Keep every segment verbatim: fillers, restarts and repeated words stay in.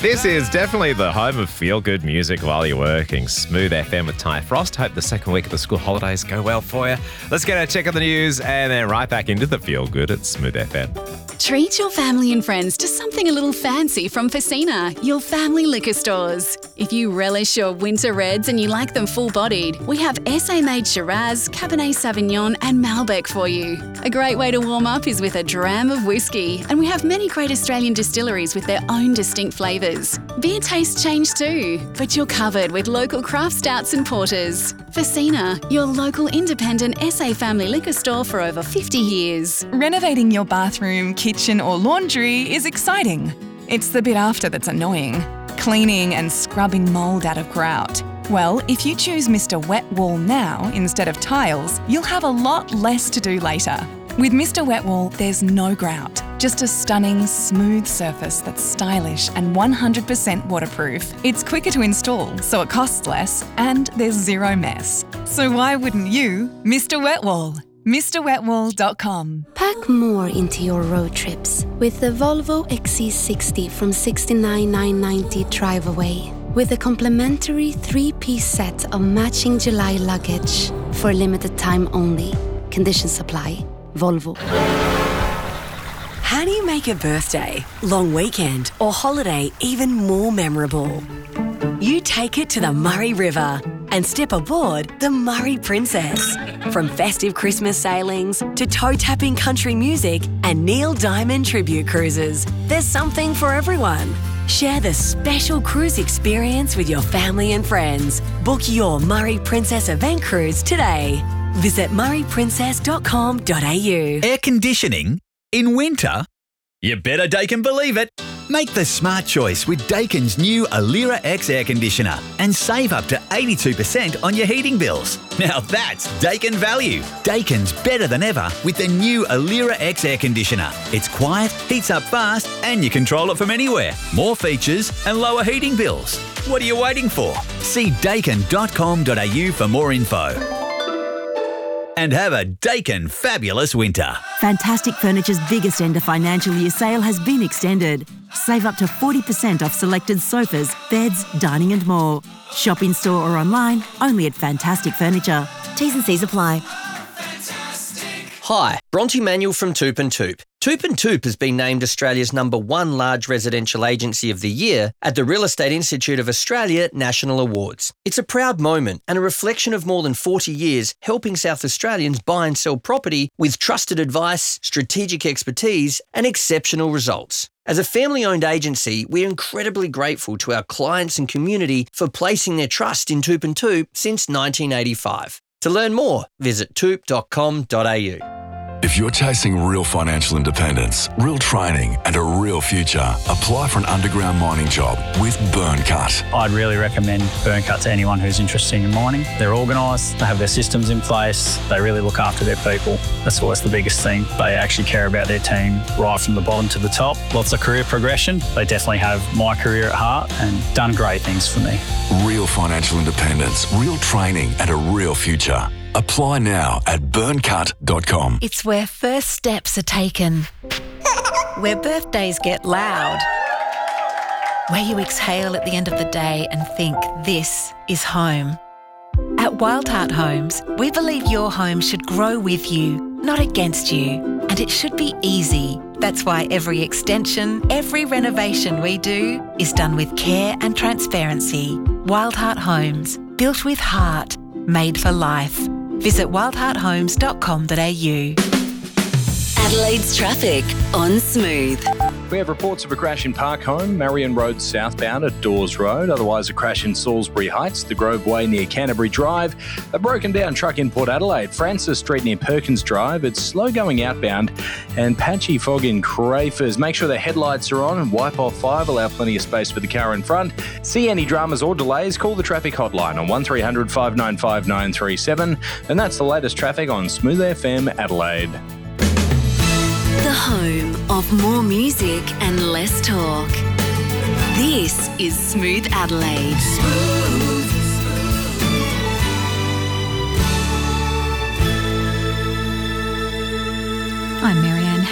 This is definitely the home of feel-good music while you're working. Smooth F M with Ty Frost. Hope the second week of the school holidays go well for you. Let's get a check on the news and then right back into the feel-good at Smooth F M. Treat your family and friends to something a little fancy from Facina, your family liquor stores. If you relish your winter reds and you like them full-bodied, we have S A-made Shiraz, Cabernet Sauvignon and Malbec for you. A great way to warm up is with a dram of whiskey, and we have many great Australian distilleries with their own distinct flavours. Beer tastes change too, but you're covered with local craft stouts and porters. Facina, your local independent S A family liquor store for over fifty years. Renovating your bathroom, kitchen or laundry is exciting. It's the bit after that's annoying. Cleaning and scrubbing mould out of grout. Well, if you choose Mister Wet Wall now instead of tiles, you'll have a lot less to do later. With Mister Wet Wall, there's no grout, just a stunning, smooth surface that's stylish and one hundred percent waterproof. It's quicker to install, so it costs less, and there's zero mess. So why wouldn't you? Mister Wet Wall. Mr Wet Wall dot com. Pack more into your road trips with the Volvo X C sixty from sixty-nine thousand nine hundred ninety drive away. With a complimentary three-piece set of matching July luggage for a limited time only. Conditions apply. Volvo. How do you make a birthday, long weekend or holiday even more memorable? You take it to the Murray River and step aboard the Murray Princess. From festive Christmas sailings to toe-tapping country music and Neil Diamond tribute cruises, there's something for everyone. Share the special cruise experience with your family and friends. Book your Murray Princess event cruise today. Visit murray princess dot com dot a u. Air conditioning in winter? You better Daikin believe it. Make the smart choice with Daikin's new Alira X air conditioner and save up to eighty-two percent on your heating bills. Now that's Daikin value. Daikin's better than ever with the new Alira X air conditioner. It's quiet, heats up fast, and you control it from anywhere. More features and lower heating bills. What are you waiting for? See daikin dot com dot a u for more info. And have a Daikin fabulous winter. Fantastic Furniture's biggest end of financial year sale has been extended. Save up to forty percent off selected sofas, beds, dining and more. Shop in store or online, only at Fantastic Furniture. T's and C's apply. Hi, Bronte Manuel from Toop and Toop. Toop and Toop has been named Australia's number one large residential agency of the year at the Real Estate Institute of Australia National Awards. It's a proud moment and a reflection of more than forty years helping South Australians buy and sell property with trusted advice, strategic expertise and exceptional results. As a family-owned agency, we're incredibly grateful to our clients and community for placing their trust in Toop and Toop since nineteen eighty-five. To learn more, visit toop dot com dot a u. If you're chasing real financial independence, real training and a real future, apply for an underground mining job with Burncut. I'd really recommend Burncut to anyone who's interested in mining. They're organised, they have their systems in place, they really look after their people. That's always the biggest thing. They actually care about their team right from the bottom to the top. Lots of career progression. They definitely have my career at heart and done great things for me. Real financial independence, real training and a real future. Apply now at burncut dot com. It's where first steps are taken, where birthdays get loud, where you exhale at the end of the day and think, this is home. At Wildheart Homes, we believe your home should grow with you, not against you, and it should be easy. That's why every extension, every renovation we do is done with care and transparency. Wildheart Homes, built with heart, made for life. Visit wildheart homes dot com dot a u. Adelaide's traffic on Smooth. We have reports of a crash in Parkholme, Marion Road southbound at Dawes Road. Otherwise, a crash in Salisbury Heights, the Grove Way near Canterbury Drive. A broken down truck in Port Adelaide, Francis Street near Perkins Drive. It's slow going outbound and patchy fog in Crafers. Make sure the headlights are on and wipe off five. Allow plenty of space for the car in front. See any dramas or delays? Call the traffic hotline on one three hundred five nine five nine three seven. And that's the latest traffic on Smooth F M Adelaide. The home of more music and less talk. This is Smooth Adelaide. Smooth. I'm Marianne Harris.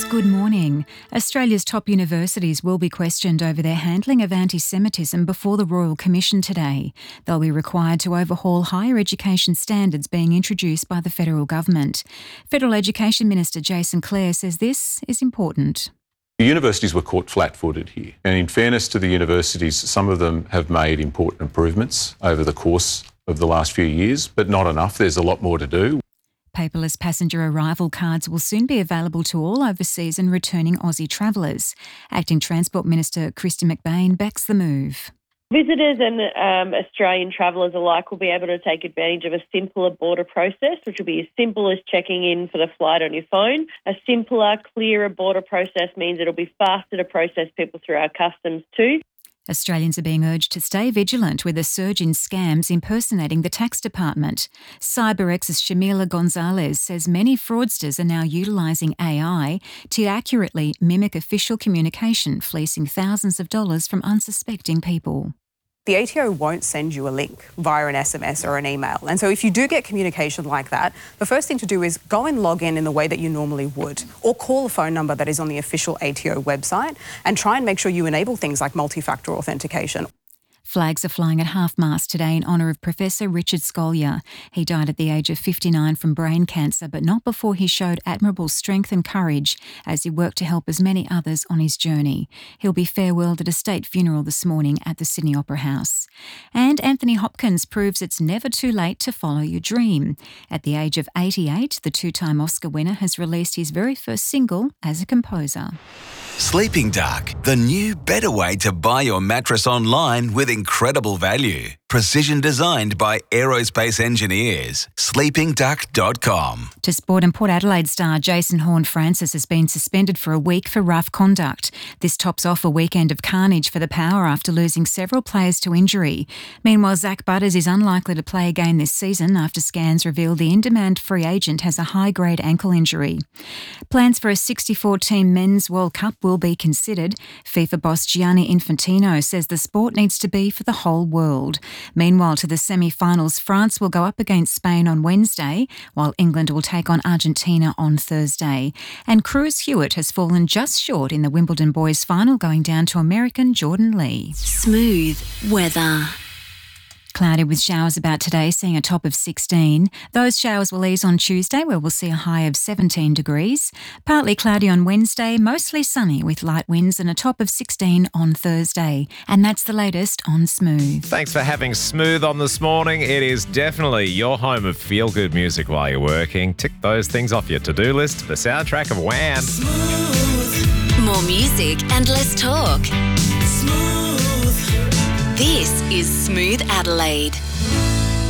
good morning. Australia's top universities will be questioned over their handling of anti-Semitism before the Royal Commission today. They'll be required to overhaul higher education standards being introduced by the federal government. Federal Education Minister Jason Clare says this is important. The universities were caught flat-footed here. And in fairness to the universities, some of them have made important improvements over the course of the last few years, but not enough. There's a lot more to do. Paperless passenger arrival cards will soon be available to all overseas and returning Aussie travellers. Acting Transport Minister Kristy McBain backs the move. Visitors and um, Australian travellers alike will be able to take advantage of a simpler border process, which will be as simple as checking in for the flight on your phone. A simpler, clearer border process means it'll be faster to process people through our customs too. Australians are being urged to stay vigilant with a surge in scams impersonating the tax department. CyberX's Shamila Gonzalez says many fraudsters are now utilising A I to accurately mimic official communication, fleecing thousands of dollars from unsuspecting people. The A T O won't send you a link via an S M S or an email. And so if you do get communication like that, the first thing to do is go and log in in the way that you normally would, or call a phone number that is on the official A T O website and try and make sure you enable things like multi-factor authentication. Flags are flying at half-mast today in honour of Professor Richard Scolyer. He died at the age of fifty-nine from brain cancer, but not before he showed admirable strength and courage as he worked to help as many others on his journey. He'll be farewelled at a state funeral this morning at the Sydney Opera House. And Anthony Hopkins proves it's never too late to follow your dream. At the age of eighty-eight, the two-time Oscar winner has released his very first single as a composer. Sleeping Dark, the new, better way to buy your mattress online with incredible value. Precision designed by aerospace engineers. sleeping duck dot com. To sport, and Port Adelaide star Jason Horne-Francis has been suspended for a week for rough conduct. This tops off a weekend of carnage for the Power after losing several players to injury. Meanwhile, Zach Butters is unlikely to play again this season after scans reveal the in-demand free agent has a high-grade ankle injury. Plans for a sixty-four team Men's World Cup will be considered. FIFA boss Gianni Infantino says the sport needs to be for the whole world. Meanwhile, to the semi-finals, France will go up against Spain on Wednesday, while England will take on Argentina on Thursday. And Cruz Hewitt has fallen just short in the Wimbledon boys final, going down to American Jordan Lee. Smooth weather. Cloudy with showers about today, seeing a top of sixteen. Those showers will ease on Tuesday, where we'll see a high of seventeen degrees. Partly cloudy on Wednesday, mostly sunny with light winds and a top of sixteen on Thursday. And that's the latest on Smooth. Thanks for having Smooth on this morning. It is definitely your home of feel-good music while you're working. Tick those things off your to-do list. The soundtrack of Wham. Smooth. More music and less talk. Smooth. This is Smooth Adelaide.